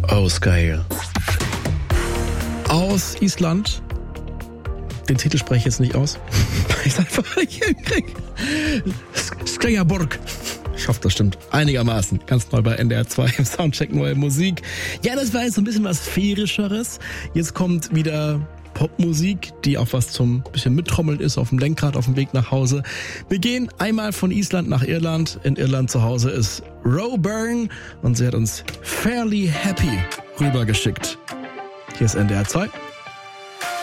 Ásgeir. Aus Island. Den Titel spreche ich jetzt nicht aus, weil ich es einfach nicht hinkriege. Skeiaborg. Ich hoffe, das stimmt einigermaßen. Ganz neu bei NDR 2 im Soundcheck Neue Musik. Ja, das war jetzt so ein bisschen was Sphärischeres. Jetzt kommt wieder Popmusik, die auch was zum bisschen Mittrommeln ist auf dem Lenkrad, auf dem Weg nach Hause. Wir gehen einmal von Island nach Irland. In Irland zu Hause ist Ro Byrne und sie hat uns Fairly Happy rübergeschickt. Hier ist NDR 2